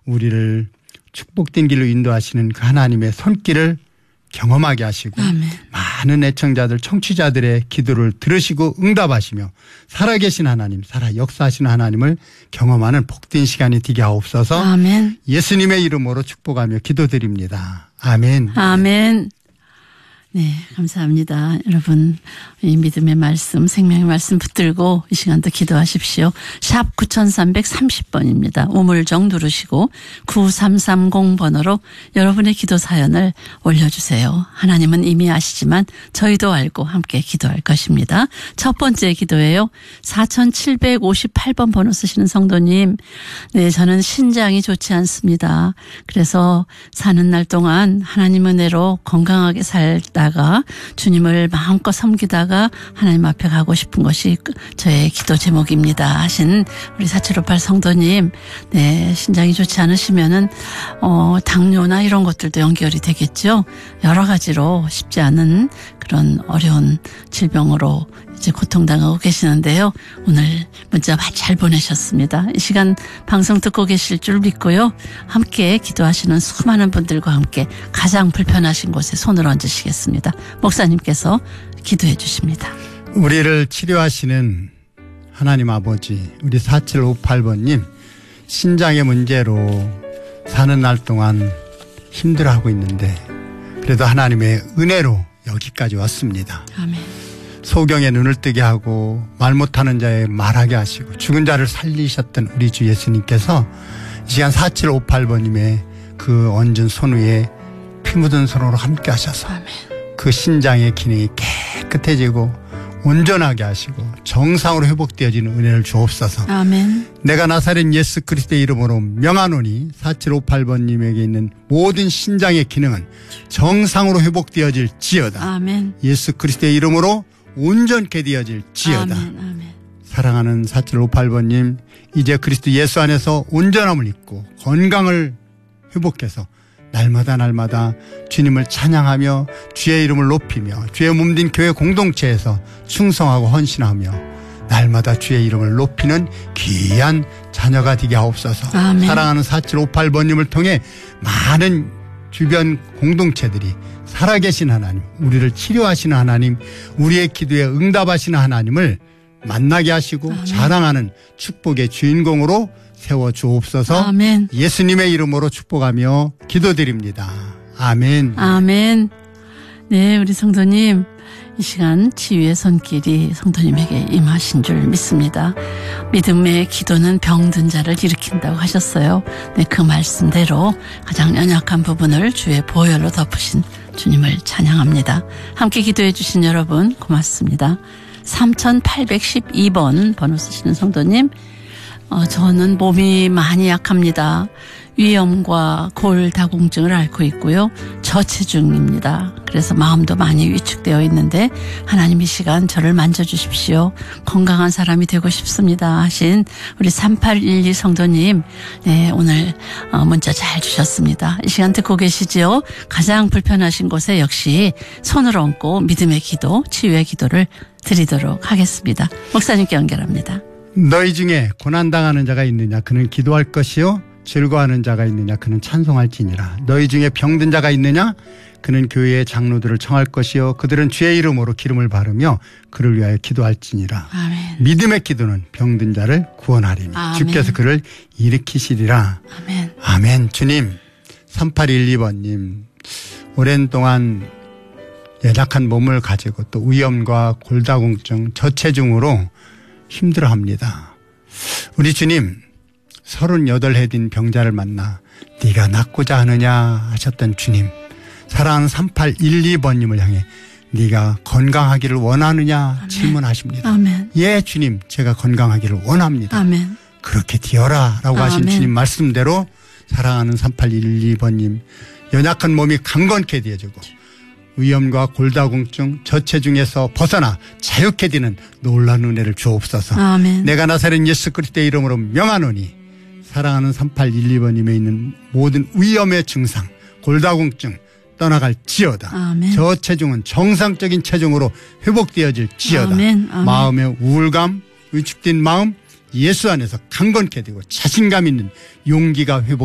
우리를 축복된 길로 인도하시는 그 하나님의 손길을 경험하게 하시고 아멘. 많은 애청자들 청취자들의 기도를 들으시고 응답하시며 살아계신 하나님 살아 역사하시는 하나님을 경험하는 복된 시간이 되게 하옵소서. 아멘. 예수님의 이름으로 축복하며 기도드립니다. 아멘. 아멘. 네, 감사합니다. 여러분, 이 믿음의 말씀, 생명의 말씀 붙들고 이 시간도 기도하십시오. 샵 9330번입니다. 우물정 누르시고 9330번으로 여러분의 기도 사연을 올려주세요. 하나님은 이미 아시지만 저희도 알고 함께 기도할 것입니다. 첫 번째 기도예요. 4758번 번호 쓰시는 성도님. 네, 저는 신장이 좋지 않습니다. 그래서 사는 날 동안 하나님 은혜로 건강하게 살다가 주님을 마음껏 섬기다가 하나님 앞에 가고 싶은 것이 저의 기도 제목입니다 하신 우리 4758 성도님. 네, 신장이 좋지 않으시면은 당뇨나 이런 것들도 연결이 되겠죠. 여러 가지로 쉽지 않은 그런 어려운 질병으로 이제 고통당하고 계시는데요. 오늘 문자 잘 보내셨습니다. 이 시간 방송 듣고 계실 줄 믿고요. 함께 기도하시는 수많은 분들과 함께 가장 불편하신 곳에 손을 얹으시겠습니다. 목사님께서 기도해 주십니다. 우리를 치료하시는 하나님 아버지, 우리 4758번님 신장의 문제로 사는 날 동안 힘들어하고 있는데 그래도 하나님의 은혜로 여기까지 왔습니다. 아멘. 소경의 눈을 뜨게 하고 말 못하는 자의 말하게 하시고 죽은 자를 살리셨던 우리 주 예수님께서 이 시간 4758번님의 그 얹은 손 위에 피 묻은 손으로 함께 하셔서 아멘. 그 신장의 기능이 깨끗해지고 온전하게 하시고 정상으로 회복되어지는 은혜를 주옵소서. 아멘. 내가 나사렛 예수 그리스도의 이름으로 명하노니 4758번님에게 있는 모든 신장의 기능은 정상으로 회복되어질지어다. 아멘. 예수 그리스도의 이름으로 온전케 되어질지어다. 아멘. 아멘. 사랑하는 4758번님 이제 그리스도 예수 안에서 온전함을 입고 건강을 회복해서 날마다 주님을 찬양하며 주의 이름을 높이며 주의 몸된 교회 공동체에서 충성하고 헌신하며 날마다 주의 이름을 높이는 귀한 자녀가 되게 하옵소서. 아멘. 사랑하는 4758번님을 통해 많은 주변 공동체들이 살아계신 하나님, 우리를 치료하시는 하나님, 우리의 기도에 응답하시는 하나님을 만나게 하시고 아멘. 자랑하는 축복의 주인공으로 세워주옵소서. 아멘. 예수님의 이름으로 축복하며 기도드립니다. 아멘. 아멘. 네, 우리 성도님 이 시간 치유의 손길이 성도님에게 임하신 줄 믿습니다. 믿음의 기도는 병든 자를 일으킨다고 하셨어요. 네, 그 말씀대로 가장 연약한 부분을 주의 보혈로 덮으신 주님을 찬양합니다. 함께 기도해 주신 여러분 고맙습니다. 3812번 번호 쓰시는 성도님, 저는 몸이 많이 약합니다. 위염과 골다공증을 앓고 있고요. 저체중입니다. 그래서 마음도 많이 위축되어 있는데 하나님 이 시간 저를 만져주십시오. 건강한 사람이 되고 싶습니다 하신 우리 3812 성도님, 네, 오늘 문자 잘 주셨습니다. 이 시간 듣고 계시지요? 가장 불편하신 곳에 역시 손을 얹고 믿음의 기도, 치유의 기도를 드리도록 하겠습니다. 목사님께 연결합니다. 너희 중에 고난당하는 자가 있느냐 그는 기도할 것이요 즐거워하는 자가 있느냐 그는 찬송할지니라. 너희 중에 병든 자가 있느냐 그는 교회의 장로들을 청할 것이요 그들은 주의 이름으로 기름을 바르며 그를 위하여 기도할지니라. 아멘. 믿음의 기도는 병든 자를 구원하리니 아멘. 주께서 그를 일으키시리라. 아멘. 아멘. 주님, 3812번님 오랜 동안 연약한 몸을 가지고 또 위염과 골다공증, 저체중으로 힘들어합니다. 우리 주님 38해 된 병자를 만나 네가 낫고자 하느냐 하셨던 주님, 사랑하는 3812번님을 향해 네가 건강하기를 원하느냐 아멘. 질문하십니다. 아멘. 예 주님, 제가 건강하기를 원합니다. 아멘. 그렇게 되어라 라고 하신 아멘. 주님 말씀대로 사랑하는 3812번님 연약한 몸이 강건케 되어지고 위염과 골다공증, 저체중에서 벗어나 자유케 되는 놀라운 은혜를 주옵소서. 아멘. 내가 나사렛 예수 그리스도의 이름으로 명하노니 사랑하는 3812번님에 있는 모든 위염의 증상, 골다공증 떠나갈지어다. 아멘. 저체중은 정상적인 체중으로 회복되어질지어다. 아멘. 아멘. 마음의 우울감, 위축된 마음 예수 안에서 강건케 되고 자신감 있는 용기가 회복